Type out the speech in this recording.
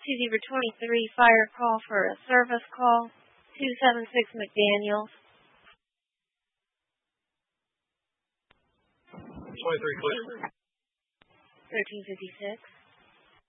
to Zebra 23, fire call for a service call, 276 McDaniels. 23 clear. 1356.